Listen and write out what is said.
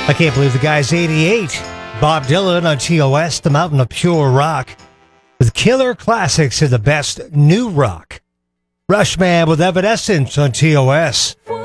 I can't believe the guy's 88. Bob Dylan on TOS, the mountain of pure rock, with killer classics of the best new rock. Rushman with Evanescence on TOS.